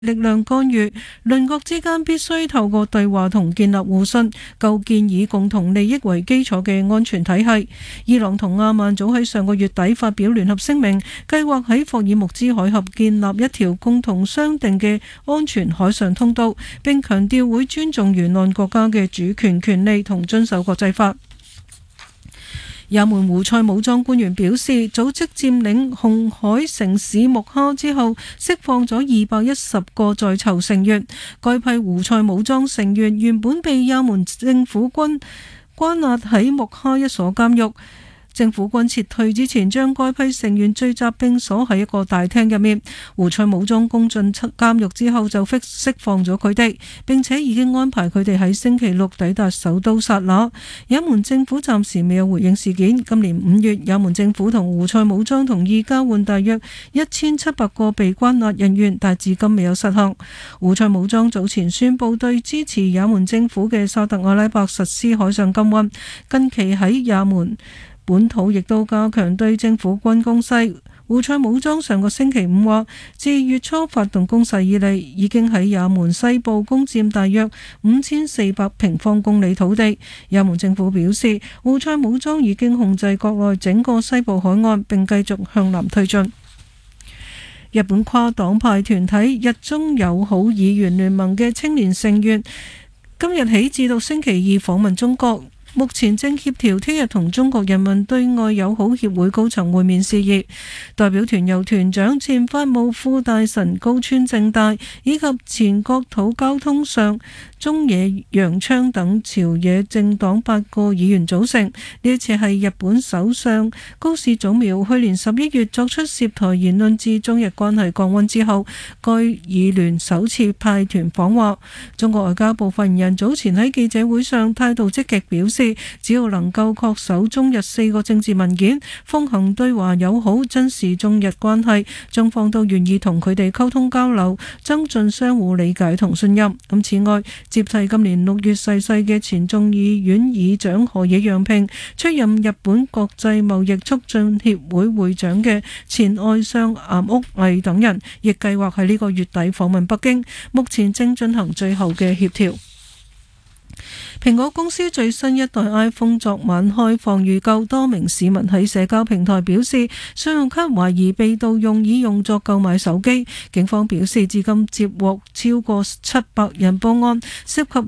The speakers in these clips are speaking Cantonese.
力量干預，鄰國之間必須透過對話同建立互信，構建以共同利益為基礎嘅安全體系。伊朗同阿曼早喺上個月底發表聯合聲明，計劃喺霍爾木茲海峽建立一條共同商定嘅安全海上通道，並強調會尊重沿岸國家嘅主權權利同遵守國際法。也門胡塞武裝官員表示，組織佔領紅海城市木哈之後，釋放咗210個在囚成員。該批胡塞武裝成員原本被也門政府軍關押喺木哈一所監獄。政府軍撤退之前，將該批成員聚集並鎖喺一個大廳入面。胡塞武裝攻進監獄之後就釋放咗佢哋，並且已經安排佢哋喺星期六抵達首都薩那。也門政府暫時未有回應事件。今年5月，也門政府同胡塞武裝同意交換大約1700個被關押人員，但至今未有實行。胡塞武裝早前宣布對支持也門政府嘅沙特阿拉伯實施海上禁運，近期喺也門本土亦都加強對政府軍攻勢。胡塞武裝上個星期五話，自月初發動攻勢以嚟，已經喺也門西部攻佔大約5400平方公里土地。也門政府表示，胡塞武裝已經控制國內整個西部海岸，並繼續向南推進。日本跨黨派團體日中友好議員聯盟嘅青年成員今日起至到星期二訪問中國。目前正協調聽日同中國人民對外友好協會高層會面事宜。代表團由團長、前法務副大臣高川正大以及前國土交通相中野洋昌等朝野政黨8個議員組成。呢一次係日本首相高市早苗去年11月作出涉台言論至中日關係降溫之後，該議聯首次派團訪華。中國外交部發言人早前喺記者會上態度積極表示，只要能夠恪守中日4個政治文件，奉行對華友好，珍視中日關係，中方都願意同佢哋溝通交流，增進相互理解同信任。此外，接替今年6月逝世嘅前眾議院議長河野洋平出任日本國際貿易促進協會會長嘅前外相岩屋毅等人，亦計劃喺呢個月底訪問北京，目前正進行最後嘅協調。蘋果公司最新一代 iPhone 昨晚開放預購，多名市民喺社交平台表示，信用卡懷疑被盜用以用作購買手機。警方表示，至今接獲超過700人報案，涉及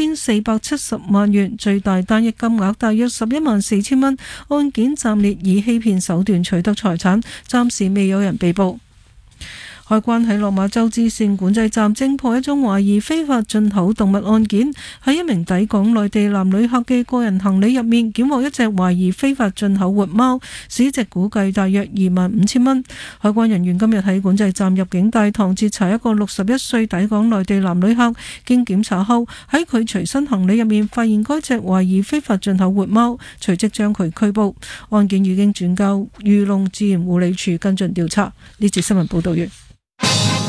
1470萬元，最大單一金額大約114000蚊。案件暫列以欺騙手段取得財產，暫時未有人被捕。海關喺落馬洲支線管制站偵破一宗懷疑非法進口動物案件，喺一名抵港內地男旅客嘅個人行李入面檢獲一隻懷疑非法進口活貓，市值估計大約25000蚊。海關人員今日喺管制站入境大堂截查一個61歲抵港內地男旅客，經檢查後喺佢隨身行李入面發現該隻懷疑非法進口活貓，隨即將佢拘捕。案件已經轉交漁農自然護理署跟進調查。呢節新聞報道完。